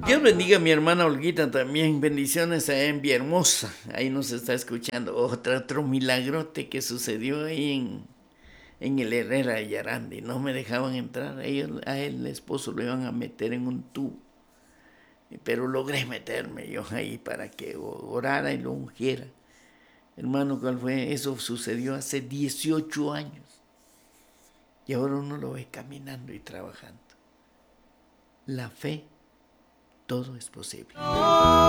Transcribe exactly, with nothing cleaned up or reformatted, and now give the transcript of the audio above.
Dios bendiga a mi hermana Olguita también. Bendiciones allá en Villahermosa. Ahí nos está escuchando. Otra, otro milagrote que sucedió ahí en, en el Herrera de Yarandi. No me dejaban entrar. Ellos, a él, el esposo, lo iban a meter en un tubo. Pero logré meterme yo ahí para que orara y lo ungiera. Hermano, ¿cuál fue? Eso sucedió hace dieciocho años. Y ahora uno lo ve caminando y trabajando. La fe, todo es posible.